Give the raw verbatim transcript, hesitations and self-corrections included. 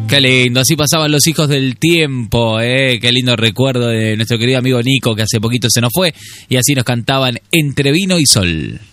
Qué lindo, así pasaban los hijos del tiempo, eh. Qué lindo recuerdo de nuestro querido amigo Nico, que hace poquito se nos fue, y así nos cantaban Entre Vino y Sol.